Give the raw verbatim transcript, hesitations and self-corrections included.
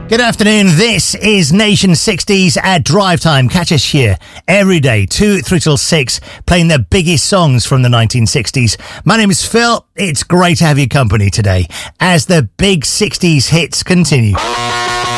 Good afternoon. This is Nation sixties at Drive Time. Catch us here every day, two, three till six, playing the biggest songs from the nineteen sixties. My name is Phil. It's great to have your company today as the big sixties hits continue.